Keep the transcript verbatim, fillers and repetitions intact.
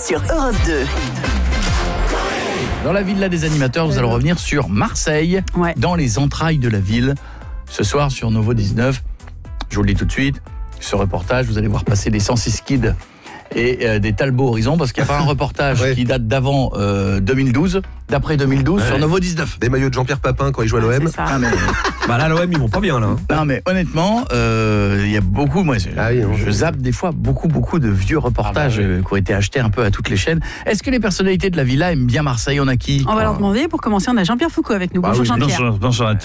sur Europe deux. Dans la villa des animateurs, nous allons revenir sur Marseille, Ouais. dans les entrailles de la ville. Ce soir sur Novo dix-neuf, je vous le dis tout de suite, ce reportage, vous allez voir passer des cent six kids et euh, des Talbot Horizon, parce qu'il n'y a pas un reportage Ouais. qui date d'avant euh, deux mille douze, d'après deux mille douze, Ouais. sur Novo dix-neuf. Des maillots de Jean-Pierre Papin quand il joue à l'O M. C'est ça. Ah, mais, Bah là, l'O M, ils vont pas bien, là. hein. non mais honnêtement, euh, il y a beaucoup, moi je, Ah oui, non, je je- zappe des fois beaucoup beaucoup de vieux reportages Ah bah oui. euh, qui ont été achetés un peu à toutes les chaînes. Est-ce que les personnalités de la villa aiment bien Marseille? On a qui? On va leur demander. Pour commencer, on a Jean-Pierre Foucault avec nous. Bah Bonjour oui, Jean-Pierre. Bonjour, bonjour à